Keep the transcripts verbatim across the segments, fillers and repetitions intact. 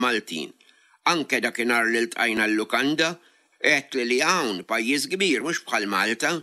Maltin. Anke dakinhar li ltqajna l-lukanda, qed li hawn pajjiż kbir mhux bħal Malta.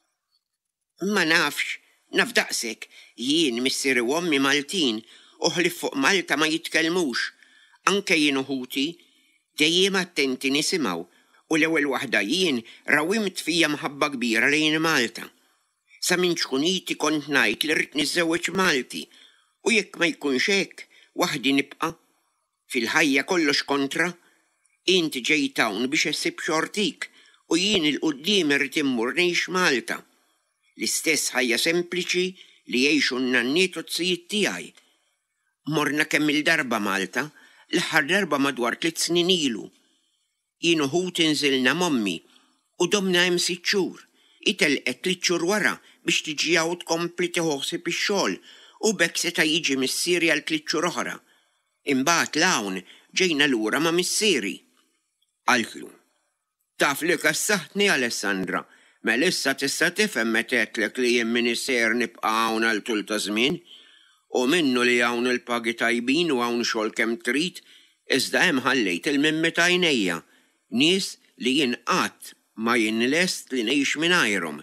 Ma nafx, naf daqshekk, jien missier u ommi Maltin u ħlief fuq Malta ma jitkellmux. Anke jien uħuti dejjem attenti nisimgħu u l-ewwel waħda jien rawimt fija mħabba kbira lejn Malta. Sa minn xkuniti kont ngħid li rrid niżżewweġ Malti u jekk ma jkunx hekk waħdi nibqa' fil-ħajja kollox kontra, inti ġejt hawn biex issib xortik u jien il-qudiem irrid immur ngħix Malta. L-istess ħajja sempliċi li jgħixu n-nanniet u t-tzijiet tiegħi. Morna kemm il-darba Malta, l-aħħar darba madwar tliet snin ilu. Jien uħud inżilna mommi u domna hemm sitt xhur. Itelqet tliet xhur wara biex tiġi hawn tkompli tiħoħsib ix-xogħol u bekk seta' jiġi missieri għal tliet xhur oħra. Imbagħad l-hawn ġejna lura ma' missieri. Qaltlu. Taf li kassaħtni Alessandra, mela issa tista' tifhem meta għedtlek li jien min isser nibqa' hawn għal tul ta' żmien, u minnu li hawn il-pagi tajbin u hawn xogħol kemm trid, iżda hemm ħallejt il-mimmi ta' għajnejja, nies li jien qatt ma jien lest li ngħix mingħajrhom.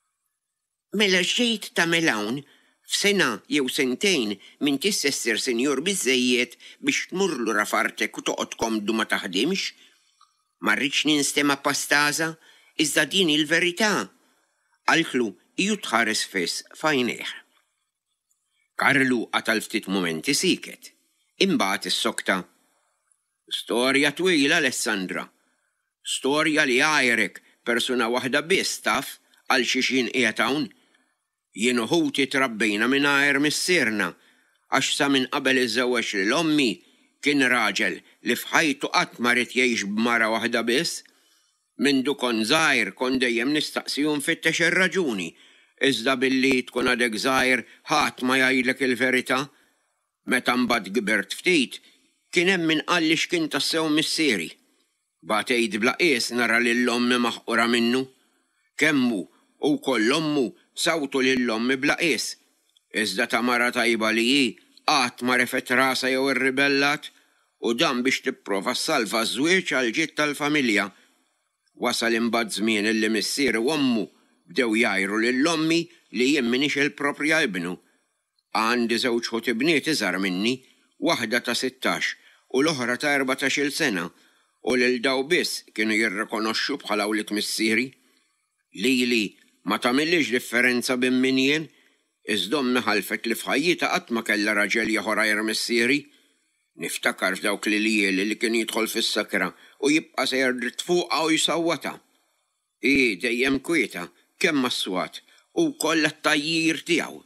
Mela xejt tagħmel hawn f'sena jew sentejn minn tissessir sinjur biżżejjed biex tmur lura fartek u toqgħod komdu ma taħdimx? Ma rridx ninstema' pastaża, iżda din il-verità. Qaltlu iju tħares fess f'għajnejh. Karlu għatal ftit mumenti siket. Imbagħad is-sokta. Storja twila Alessandra. Storja li għajrek persuna waħda biss taf għal xi xin qiegħed hawn. Jien uħuti trabbejna mingħajr missierna, għax sa minn qabel iżżewweġ lil ommi kien raġel li f'ħajtu qatt ma rid jgħix b'mara waħda biss. Mindu kon żgħir kon dejjem nistaqsiju nfittex ir-raġuni, iżda billi tkun għadek żgħir ħadd ma jgħidlek il-verità. Meta mbagħad kbert ftit, kien hemm min qal li x'kien tassew missieri. Bagħad bla qies nara lill-ommi maħqura minnu. Kemmu u koll ommu sawtu lill-ommi bla qies. Iżda ta' mara tajba li hi qatt ma refet rasa jew irribellat u dan biex tipprova ssalva żwieġ għal ġid tal-familja. Wasal imbagħad żmien illi missier u ommu bdew jgħajru lill-ommi li jien minix il-proprja ibnu. Għandi żewġ ħut ibniet iżgħar minni, waħda ta' sittax u l-oħra ta' erbatax-il sena, u lil daw biss kienu jirrikonoxxu bħala wlied missieri. Lili ma tagħmilix differenza bejn min jien, iżda ommi ħalfet li f'ħajjitha qatt ma kellha raġel ieħor għajr missieri. Niftakar f'dawk lilieli li kien jidħol fis-sakra u jibqa' sejjer dritt fuqha u jsawwatha. Hi dejjem kwieta kemm mas-swat u kollha t-tajjir tiegħu.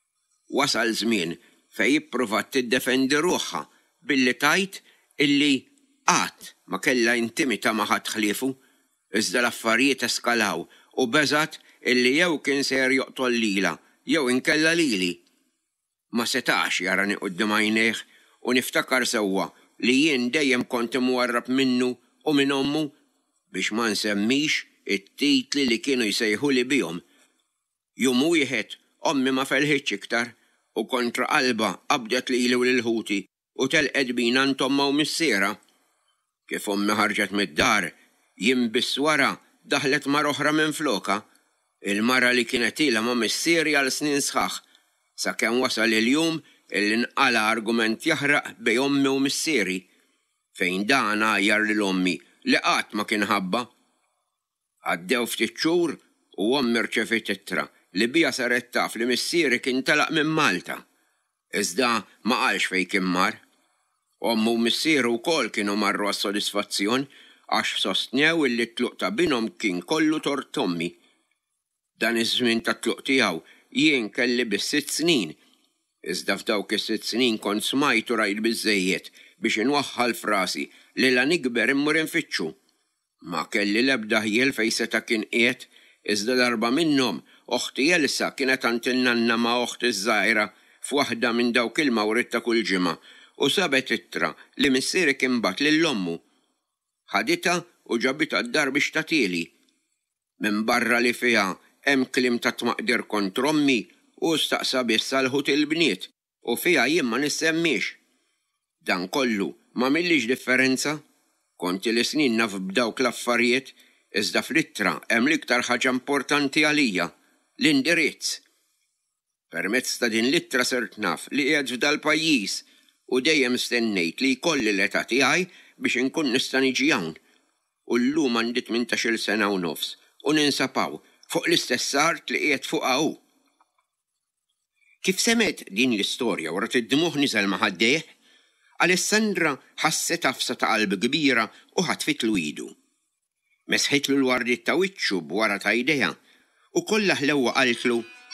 Wasal żmien fejn jipprovat tiddefendi ruħha billi tajt illi qatt ma kellha intimità ma' ħadd ħliefu, iżda l-affarijiet eskalaw u beżat illi jew kien ser joqtol lila jew inkella lili. Ma setax jarani quddiem għajnejh u niftakar sewwa li jien dejjem kont imwarrab minnu u minn ommu biex ma nsemmix it-titli li kienu jsejħu li bihom. Jum wieħed ommi ma felħitx iktar u kontra qalba qabdet lili u lil-ħuti u telqed bina ntomma u missiera. Kif ommi ħarġet mid-dar, jien biss wara daħlet mara oħra minn floka, il-mara li kienet ilha ma' missieri għal snin sħaħ, sakemm wasal il-jum illi nqala argument jaħraq bejn ommi u missieri, fejn dan għajjar lil ommi li qatt ma kien ħabba. Għaddew ftit xhur u ommi rċevit ittra li bija saret taf li missieri kien telaq minn Malta. Iżda ma qalx fejn kien mar. Ommu u missieru wkoll kienu marru għas-sodisfazzjon għax sostnew illi t-tluq ta' binhom kien kollu tort ommi. Dan iż-żmien ta' tluq tiegħu jien kelli biss sitt snin. Iżda f'dawk is-sitt snin kont smajtu rajt biżżejjed biex inwaħħal f'rasi li la nikber immur infittxu. Ma kelli l-ebda ħiel fejn seta' kien qiegħed, iżda darba minnhom oħti Elsa kienet għand il-nanna ma' oħti żgħira f'waħda minn dawk il-mawrid ta' kull ġimgħa u sabet ittra li missieri kien bat lill-ommu. Ħaditha u ġabitha d-dar biex tagħtieli. Minn barra li fiha hemm kliem ta' tmaqdir kontra ommi u staqsa biss għal ħut il-bniet u fiha jien ma nissemmix. Dan kollu Ma millix differenza? Konti li snin naf b'dawk l-affarijiet, iżda fl-ittra hemm l-iktar ħaġa importanti għalija, l-indirizz. Permezz ta' din l-ittra sirt naf li qiegħed f'dal pajjiż u dejjem stennejt li jkolli l-età tiegħi biex inkun nista' niġi hawn. U llum għandi tmintax-il sena u nofs u ninsapaw fuq l-istess art li qiegħed fuq hawn. Kif semet din l-istorja wara id-dmuħ niżel ma' ħaddejh, Alessandra ħasset afsa ta' qalb kbira u ħatfitlu idu. Mesħitlu l-wardit ta' wiċċu b'wara ta' idejha u kollha ħlewwa qaltlu: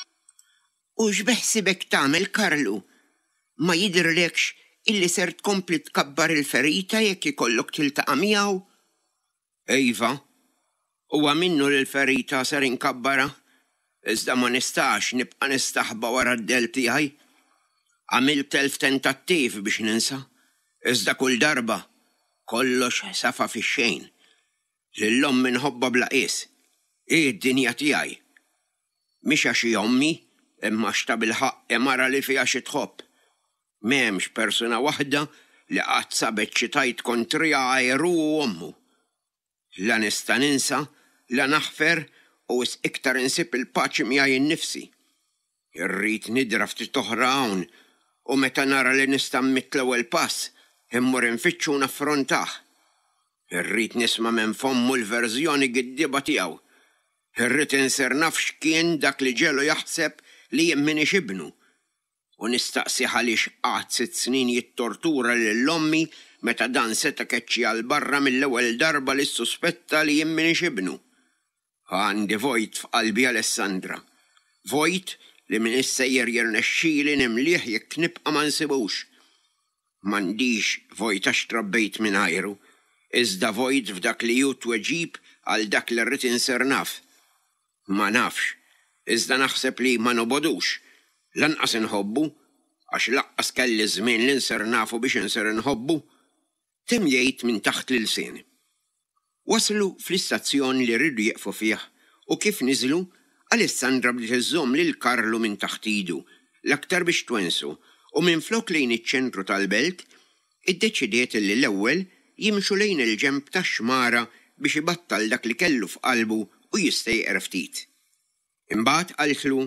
U x'beħsibek tagħmel, Karlu? Ma jidhirlekx illi ser tkompli tkabbar il-ferita jekk ikollok tiltaqa' miegħu? Iva, huwa minnu l-ferita ser inkabbara, iżda ma nistax nibqa' nistaħba wara d-del tiegħi. Għamilt elf tentattiv biex ninsa, iżda kull darba kollox safa fix-xejn. Lill-omm minħobba bla qis, hi d-dinja tiegħi. Mhix għax hi ommi, imma x'ta bil-ħaqq imara li fiha xi tħobb. M'hemmx persuna waħda li qatt sabet xi tajt kontrija għajru u ommu. La nista' ninsa, la naħfer u wis iktar insib il-paċi miegħi nnifsi. Irrid nidra ftit oħra hawn u meta nara li nista' mmitt l-ewwel pass, immur infittxu naffrontah. Irrid nisma' minn fommu l-verżjoni giddiba tiegħu. Irrid inser naf x'kien dak li ġelu jaħseb li jien minix ibnu. U nistaqsi għaliex qatt sitt snin jittortura lill-ommi meta dan seta' keċċi għal barra mill-ewwel darba li suspetta li jien minix ibnu. Għandi vojt f'qalbi, Alessandra. Vojt li min issejjer jirnexxieli nimlih jekk nibqa' ma nsibux. M'għandix vojt għax trabbejt minn ajru, iżda vojt f'dak li hu tweġib għal dak li rrid inser naf. Ma nafx, iżda naħseb li ma nobodux, lanqas inħobbu, għax laqqas kelli żmien li nser nafu biex inser inħobbu, tim jgħid minn taħt l-lsien. Waslu fl-istazzjoni li rridu jeqfu fih u kif niżlu, Alessandra bdiet iżżomm lil Karlu minn taħt idu, l-aktar biex twensu, u minn flok lejn iċ-ċentru tal-belt, iddeċidiet li l-ewwel jimxu lejn il-ġemp tax-xmara biex ibattal dak li kellu f'qalbu u jista' jeqra ftit. Imbagħad qaltlu: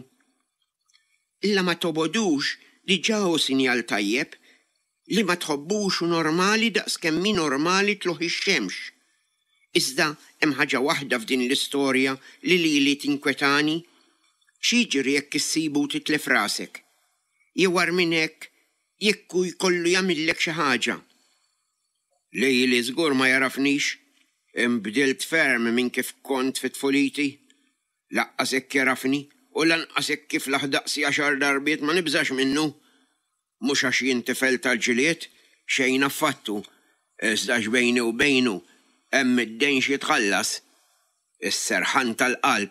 Illa ma tobodux diġà hu sinjal tajjeb li ma tħobbux u normali daqskemm min normali tluħ ix-xemx. Iżda hemm ħaġa waħda f'din l-istorja li lili tinkwetani, x'jiġri jekk issibu titlef rasek. Jew war minn hekk jekk hu jkollu jagħmillek xi ħaġa. Lili żgur ma jarafnix, imbdilt ferm minn kif kont fit-tfuliti. Laqqas hekk jarafni u lanqas hekk kif laħdaqsi għaxar darbiet ma nibżax minnu. Mhux għax jien tifel tal-ġilied xejn affattu, iżda x'bejni u bejnu hemm id-dejn xi jitħallas, is-serħan tal-qalb.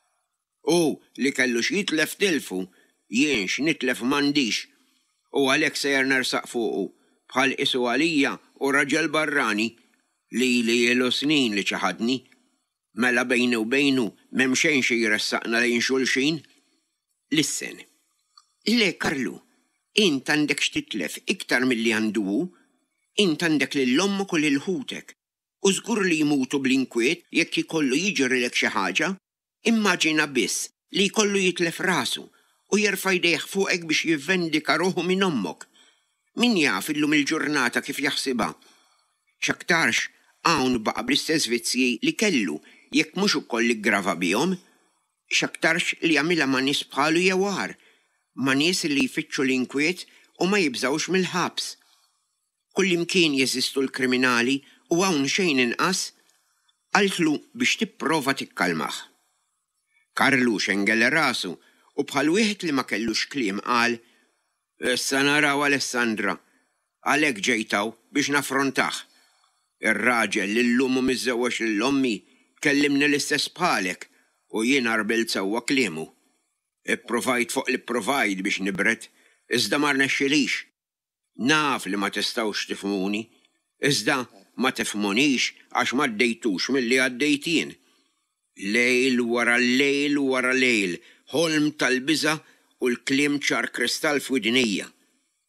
U li kellu xi jitlef tilfu, jien x'nitlef m'għandix, u għalhekk sejjer nersaq fuqu bħal qisu għalija u raġel barrani li li ilu snin li ċaħadni. Mela bejni u bejnu m'hemm xejn xi jressaqna lejn xulxin. Lissen. Le, Karlu, int għandek x'titlef iktar milli għandu hu, int għandek lill-ommok u lil ħutek. U żgur li jmutu bl-inkwiet jekk ikollu jiġrilek xi ħaġa, immaġina biss li jkollu jitlef rasu u jerfa' jdejh fuqek biex jivvendika ruħu minn ommok. Min jaf illum il-ġurnata kif jaħsibha? X'aktarx hawn baqa' bl-istess vizzji li kellu jekk mhux ukoll iggrava bihom, x'aktarx li jagħmilha ma' nies bħalu jew għar, ma' nies li jfittxu l-inkwiet u ma jibżawx mill-ħabs. Kullimkien jeżistu l-kriminali u hawn xejn inqas, qaltlu biex tipprova tikkalmah. Karlu xengel rasu u bħal wieħed li ma kellux kliem qal: Issa naraw, Alessandra, għalhekk ġejtaw biex naffrontah. Ir-raġel li llum hu miżewweġ lill-ommi kellimni l-istess bħalek u jien arbilt sewwa kliemu. Ipprovajt fuq li provajt biex nibret, iżda ma rnexxilix. Naf li ma tistgħux tifhmuni, iżda ma tifhmunix għax ma ddejtux milli għaddejt jien. Lejl wara lejl wara lejl, ħolm tal-biża' u l-kliem ċar kristall f'widnejja.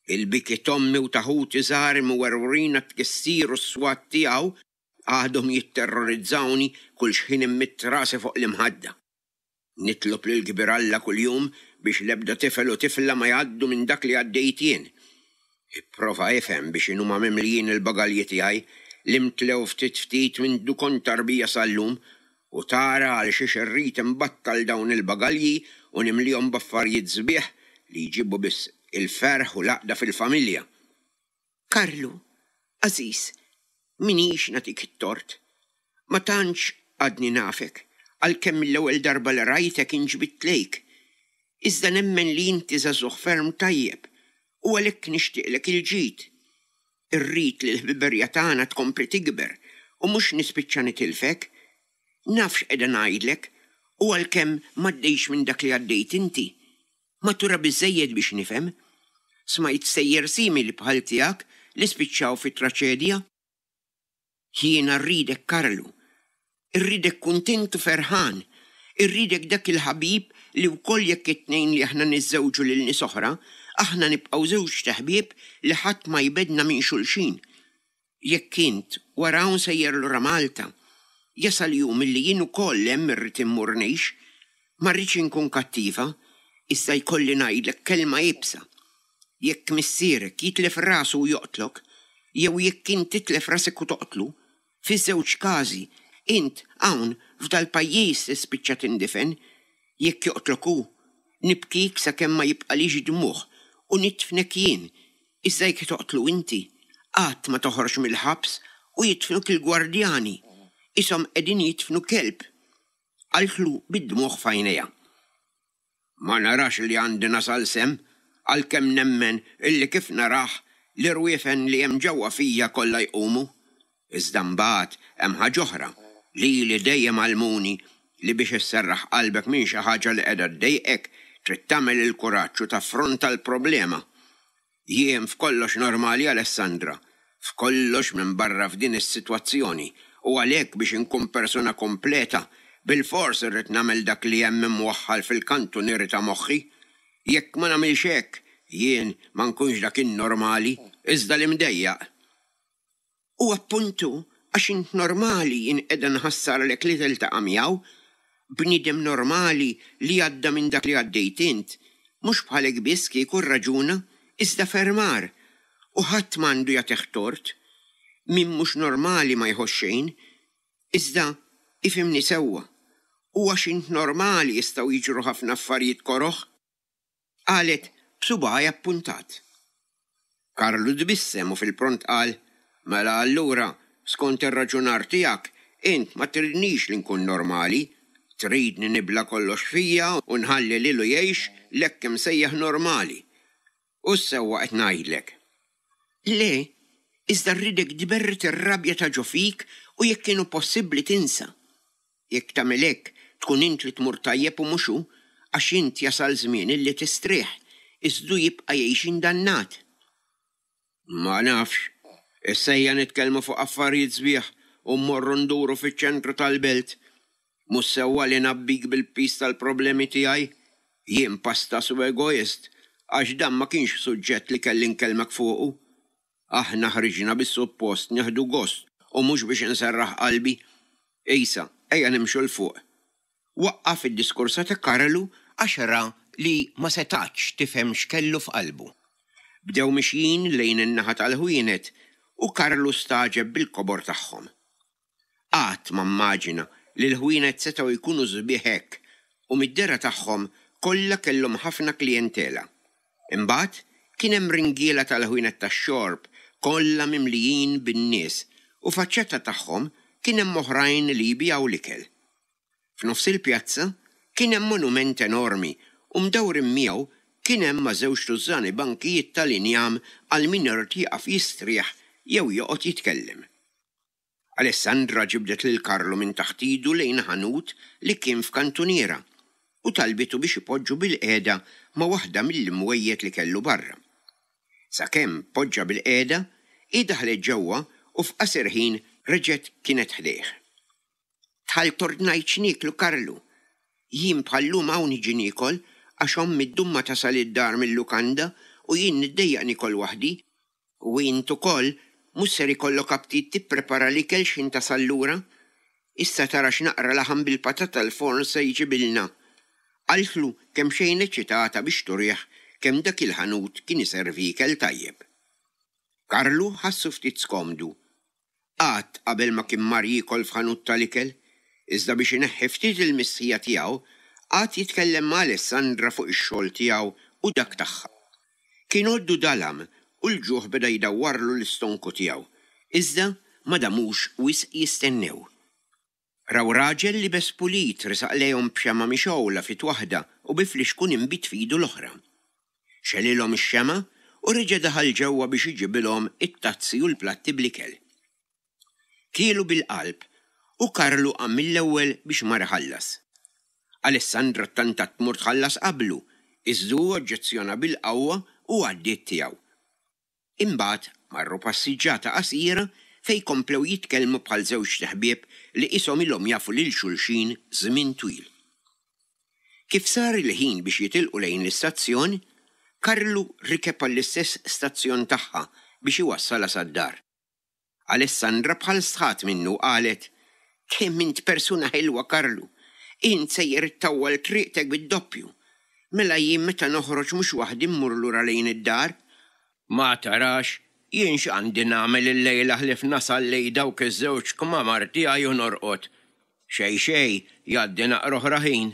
Il-biki tommi u taħuti żgħar mwerwrina tkissir u s-swat tiegħu għadhom jitterrorizzawni kull xħin immitt rasi fuq l-imħadda. Nitlob lil Gbiralla kuljum biex l-ebda tifel u tifla ma jgħaddu minn dak li għaddejt jien. Ipprova ifhem biex inhuma mimlijin il-bagalji tiegħi li mtlew ftit ftit minn du kont tarbija sal-lum u tara għal xi xerrit imbattal dawn il-bagalji u nimlihom b'affarijiet sbieħ li jġibu biss il-ferħ u laqda fil-familja. Karlu, Aziz, minix natik it-tort. Ma tantx għadni nafek, għalkemm l-ewwel darba li rajtek inġbit lejk. Iżda nemmen li inti żagħżugħ ferm tajjeb u għalhekk nixtieqlek il-ġid. Irrid li l-ħbiberja tagħna tkompli tikber u mhux nispiċċa nitilfek. Nafx qiegħda ngħidlek u għalkemm m'għaddejx minn dak li għaddejt inti. Matura biżżejjed biex nifhem. Smajt sejjer simili bħal tiegħek li spiċċaw fit-traċedja. Jiena rridek Karlu, irridek kuntent u ferħan, irridek dak il-ħabib li wkoll jekk it-tnejn li aħna niżżewġu lil nies oħra, aħna nibqgħu żewġ taħbieb li ħadd ma jbedna minn xulxin. Jekk int wara hawn sejjer lura Malta, jasal jum illi jien ukoll hemm irrid immur ngħix, ma rridx inkun kattiva, issa jkolli ngħidlek kelma jibsa. Jekk missierek jitlef rasu u joqtlok, jew jekk int titlef rasek u toqtlu, fiż-żewġ każi int hawn f'dal pajjiż tispiċċa tindifen, jekk joqtlok hu, nibkik sakemm ma jibqalix dmuħ u nitfnek jien, issa jekk toqtlu inti, qatt ma toħroġ mill-ħabs u jitfnuk il-gwardjani, ishom qegħdin jitfnu kelb. Qaltlu bid-dmuħ f'għajnejha. Ma narax li għandi nasal sem, għalkemm nemmen illi kif naraħ l-irwiefen li hemm ġewwa fija kollha jqumu. Iżda mbagħad hemm ħaġa oħra li li dejjem għalmuni li biex isserraħ qalbek minn xi ħaġa li qiegħda ddejqek trid tagħmel il-kuraġġ u taffronta l-problema. Jien f'kollox normali Alessandra, f'kollox minn barra f'din is-sitwazzjoni u għalhekk biex inkun persuna kompleta bil-fors irrid nagħmel dak li hemm imwaħħal fil-kantu nirita moħħi. Jekk ma nagħmilx hekk, jien ma nkunx dak in-normali, iżda li mdejjaq. U appuntu għax int normali jien qiegħda nħassarlek li tiltaqa' miegħu, bniedem normali li għadda minn dak li għaddejt int, mhux bħalek biss kieku raġuna, iżda fermar, u ħadd m'għandu jagħtih tort. Min mhux normali ma jħoss xejn, iżda ifhimni sewwa. U għax int normali jistgħu jiġru ħafna affarijiet koroħ. Qalet b'subgħaj appuntat. Karlu dbissem u fil-pront qal, mela allura skont ir-raġunar tiegħek int ma tridnix li nkun normali, tridni nibla kollox fija u nħalli lilu jgħix lekk imsejjaħ normali. U sewwa qed ngħidlek. Le, iżda rridek dberret ir-rabja ta' ġo fik u jekk kienu possibbli tinsa. Jekk tagħmel hekk tkun int li tmur tajjeb u mhux hu, għax int jasal żmien illi tistrieħ, iżdu jibqa' jgħix indannat. Ma nafx, issejja nitkellmu fuq affarijiet sbieħ u mmorru nduru fiċ-ċentru tal-belt. Mhux sewwa li nabbik bil-pis tal-problemi tiegħi, jien pastas u egoist, għax dan ma kienx suġġett li kelli nkellmek fuqu. Aħna ħriġna bis-suppost nieħdu gost u mhux biex inserraħ qalbi. Ejsa, ejja nimxu l-fuq. Waqqaf id-diskursa ta' Karlu għax ra li ma setax tifhem x'kellu f'qalbu. Bdew mixjin lejn in-naħa tal-ħwienet u Karlu staġeb bil-kobor tagħhom. Qatt ma mmaġina li l-ħwienet setgħu jkunu sbieħ hekk u mid-dera tagħhom kollha kellhom ħafna klijentela. Imbagħad kien hemm ringiela tal-ħwienet tax-xorb kollha mimlijin bin-nies u faċċetta tagħhom kien hemm oħrajn li jbigħu l-ikel. F'nofs il-pjazza kien hemm monument enormi u mdawrin miegħu kien hemm ma' żewġ tużżani bankijiet tal-injam għal min irid jieqaf jistrieħ jew joqgħod jitkellem. Alessandra ġibdet lil Karlu minn taħt idu lejn ħanut li kien f'kantuniera u talbitu biex ipoġġu bil-qiegħda ma' waħda mill-imwejjed li kellu barra. Sakemm poġġa bil-qiegħda, hi daħlet ġewwa u f'qasir ħin reġgħet kienet ħdejh. Tħall tord ngħid x'nieklu Karlu. Jien bħallum hawn niġi niekol għax ommi d-dumma tasal id-dar mill-lukanda u jien niddejjaqni kol waħdi u intu kol mhux ser ikollok aptit tipprepara li kell x'in ta' sallura. Issa tara x'naqra laħam bil-patata l-forn se jiġibilna. Qaltlu kemm xejn eċċitata biex turieħ kemm dak il-ħanut kien iservi ikel tajjeb. Karlu ħassu ftit skomdu. Qatt qabel ma kien mar jiekol f'ħanut tal-ikel, iżda biex ineħħi ftit il-missija tiegħu qatt jitkellem ma' Alessandra fuq ix-xogħol tiegħu u dak tagħha. Kien għoddu dalam u l-ġuħ beda jdawwarlu l-istonku tiegħu, iżda ma damux wisq jistennew. Raw raġel li bes pulit risaq lejhom b'xema mixowla fit waħda u biflix kun imbit fidu l-oħra. Xelilhom ix-xema u reġa' daħal ġewwa biex iġibilhom it-tazzi u l-platti bl-ikel. Kielu bil-qalb u Karlu qam mill-ewwel biex mar ħallas. Alessandra tantat tmur tħallas qablu, iżdu oġġezzjona bil-qawwa u għaddiet tiegħu. Imbagħad marru passiġġata qasira fej komplew jitkellmu bħal żewġ teħbieb li qishom ilhom jafu lil xulxin żmien twil. Kif sar il-ħin biex jitilqu lejn l-istazzjon, Karlu rikeb għall-istess stazzjon tagħha biex iwassala sad-dar. Alessandra bħal sħat minnu qalet: "Kemm int persuna ħelwa Karlu, int sejjer ittawwal triqtek bid-doppju. Mela jien meta noħroġ mhux waħdi mmur lura lejn id-dar." "Ma tarax, jien x'għandi nagħmel il-lejla ħlif nasal lej dawk iż-żewġ kmamar tiegħi u norqod. Xej xej jgħaddi naqra oħra ħin."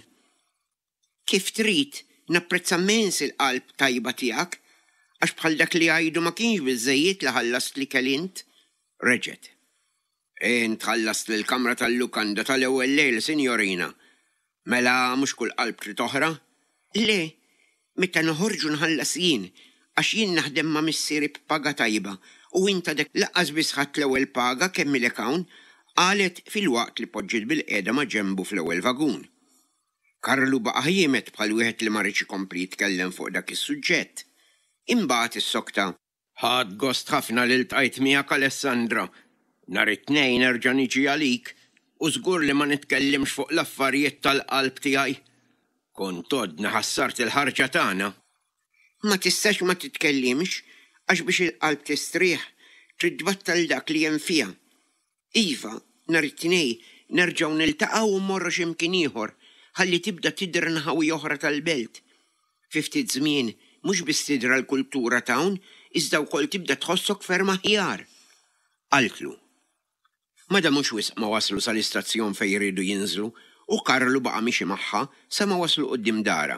"Kif trid, napprezza immens il-qalb tajba tiegħek, għax bħal dak li għajdu ma kienx biżżejjed li ħallast li kelint." Reġet. "Int ħallast lill-kamra tal-lukanda tal-ewwel lejl, sinjorina. Mela mhux kull qalb trid oħra?" "Le, meta noħorġu nħallas jien, għax jien naħdem ma' missieri b'paga tajba u inta dak laqqas biss ħadd l-ewwel paga kemm ilek hawn", qalet filwaqt li poġġiet bil-qiegħda ma' ġenbu fl-ewwel vagun. Karlu baqa' jiemet bħal wieħed li ma rridx ikompli jitkellem fuq dak is-suġġett. Imbagħad is-sokta: "Ħadd gost ħafna li ltqajt miegħek Alessandra. Nhar it-tnejn nerġa' niġi għalik u żgur li ma nitkellimx fuq l-affarijiet tal-qalb tiegħi. Kont għodna ħassart il-ħarġa tagħna." "Ma tistax ma titkellimx għax biex il-qalb tistrieħ trid tbattal dak li hemm fiha. Iva, nhar it-tnejn nerġgħu niltaqgħu u mmorru x'imkien ieħor ħalli tibda tidher naħawi oħra tal-belt. Fi ftit żmien mhux biss tidra l-kultura ta' hawn, iżda wkoll tibda tħossok ferm aħjar." Qaltlu. Mada mhux wisq ma waslu sal-istazzjon fejn jridu jinżlu u Karlu baqa' mixi magħha sa ma waslu quddiem dara.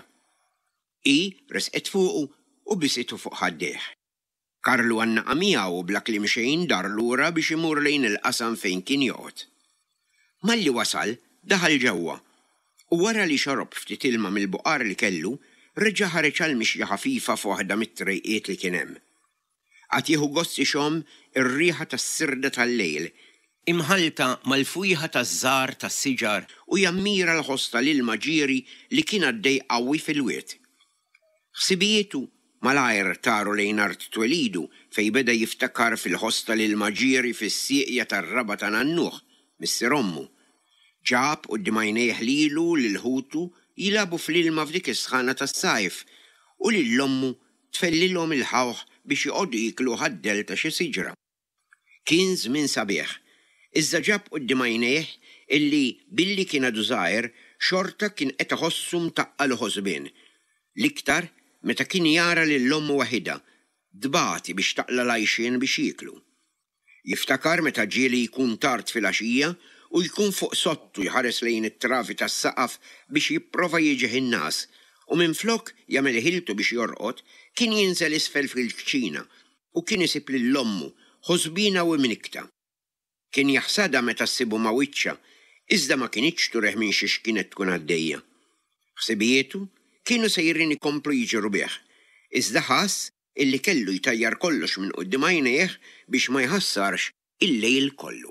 I resqet fuqu u bisitu fuq ħaddieħ. Karlu għannaqa miegħu bla kliem xejn dar lura biex imur lejn il-qasam fejn kien joqgħod. Malli wasal daħal ġewwa u wara li xorob ftit ilma mill-buqar li kellu, reġa' ħareġ għal mixja ħafifa f'waħda mit-trejqiet li kien hemm. Qatt jieħu gost ixhom ir-riħa tas-sirda tal-lejl, imħalta mal-fujħa taż-żgħar tas-siġar u jammira l-ħosta l-ilma ġieri li kien għaddej qawwi fil-wied. Ħsibietu malajr taru lejn art twelidu fej beda jiftakar fil-ħosta l-ilma ġieri fis-sieqja tar-raba ta' Nannuħ, missier ommu. Ġab quddiem għajnejh lilu lil-ħutu jilabu fl-ilma f'dik is-sħana tas-sajf u lil-ommu tfellilhom il-ħawħ biex joqogħdu jiklu ħaddel ta' xi siġra. Kien żmien sabiħ, iżda ġab quddiem għajnejh illi billi kien għadu żgħir xorta kien qed iħossu mtaqqa l-ħosbien. L-iktar meta kien jara lill-ommu waħida dbati biex taqla lajxien biex jiklu. Jiftakar meta ġieli jkun tard fil-għaxija u jkun fuq sottu jħares lejn it-travi tas-saqaf biex jipprova jiġih in-nas u minflok jagħmel ħiltu biex jorqod kien jinżel isfel fil-kċina u kien isib lill-ommu ħosbina u imnikta. Kien jaħsada meta ssibu ma' wiċċa, iżda ma kienitx tureħ minn xiex kienet tkun għaddejja. Ħsibietu kienu sejrin ikomplu jiġru bih, iżda ħass illi kellu jtajjar kollox minn quddiem għajnejh biex ma jħassarx il-lejl kollu.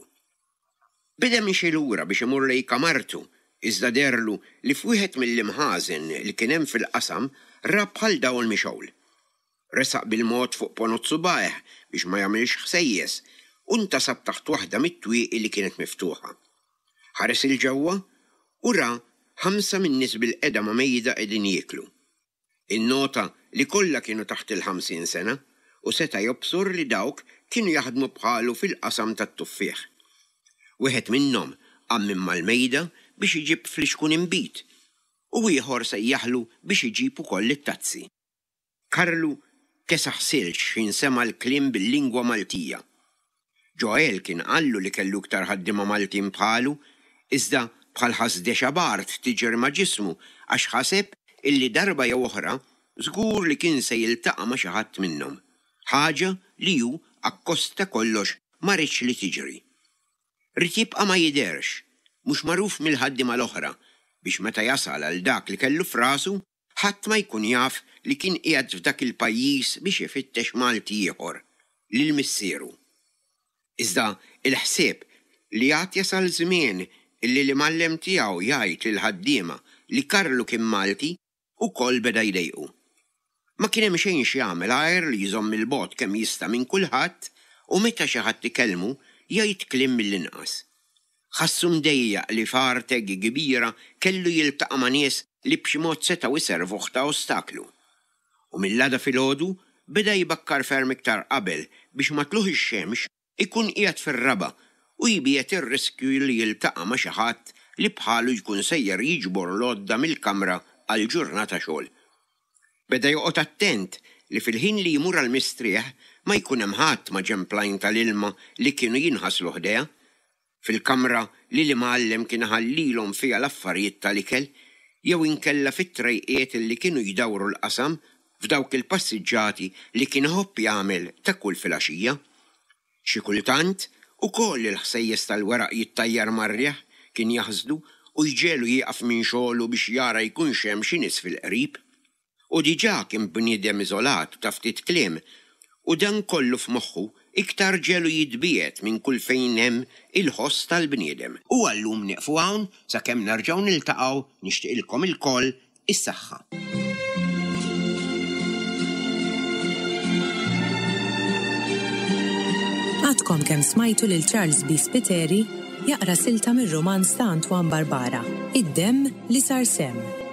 Beda mixi lura biex imur lej kamartu, iżda derlu li f'wieħed mill-imħażen li kien hemm fil-qasam rab bħal dawl mixowl. Resaq bil-mod fuq ponot subaħ biex ma jagħmilx ħsejjes u ntasab taħt waħda mit-twieqi li kienet miftuħa. Ħares il-ġewwa u ra ħamsa min-nies bil-qeda ma' mejda qegħdin jieklu. In-nota li kollha kienu taħt il-ħamsin sena u seta' jobsur li dawk kienu jaħdmu bħalu fil-qasam tat-tuffieħ. Wieħed minnhom għammim mal-mejda biex iġib fl-ixkun imbit u ieħor sejjaħlu biex iġib ukoll it-tazzi. Karlu kesaħsilx xinsema l-klim bil-lingwa Maltija. Joel kien qallu li kellu ktar ħaddiema Maltin bħalu, iżda bħal ħasdex bart tiġer ma' ġismu għax ħaseb illi darba jew oħra żgur li kien se jiltaqa' ma' xi ħadd minnhom. Ħaġa li hu akkosta kollox ma rridx li tiġri. Rid jibqa' ma jidherx, mhux magħruf mill-ħaddiema l-oħra biex meta jasal għal dak li kellu f'rasu ħadd ma jkun jaf li kien qiegħed f'dak il-pajjiż biex ifittex Malti ieħor lil missieru. Iżda il-ħsieb li għad jasal żmien illi li mallem tiegħu jgħid lil ħaddiema li Karlu kien Malti ukoll beda jdejqu. Ma kien hemm xejn x'jagħmel għajr li jżomm il-bogħod kemm jista' minn kulħadd u meta xi ħadd ikellmu jgħid kliem mill-inqas. Ħassu mdejjaq li farteg kbira kellu jiltaqa' ma' nies li b'xi mod setgħu iservuh ta' ostaklu. U mill-għada filgħodu beda jbakkar ferm iktar qabel biex ma tluħ ix-xemx ikun qiegħed fir-raba u jbiegħed ir-riskju li jiltaqa' ma' xi ħadd li bħalu jkun sejjer jiġbor lodda mill-kamra għal ġurnata xogħol. Beda joqgħod attent li fil-ħin li jmur għal mistrieħ ma jkun hemm ħadd ma' ġemplajn tal-ilma li kienu jinħaslu ħdejha. Fil-kamra li li mgħallem kien ħallilhom fiha l-affarijiet tal-ikel jew inkella fit-trejqiet li kienu jdawru l-qasam f'dawk il-passiġġati li kien ħobb jagħmel ta' kull filgħaxija. Xi kultant ukoll il-ħsejjes tal-weraq jittajjar marrieħ kien jaħżlu u jġelu jieqaf minn xogħlu biex jara jkunx hemm xi nies fil-qrib. U diġà kien bniedem iżolat u ta' ftit kliem u dan kollu f'moħħu iktar ġelu jitbiet minn kull fejn hemm il-ħoss tal-bniedem. U għallum nieqfu hawn sakemm nerġgħu niltaqgħu nixtieqilkom ilkoll is-saħħa. Għadkom kemm smajtu lil Charles B. Spiteri jaqra silta mir-romanz ta' Antoine Barbara, Id-demm li sar semm.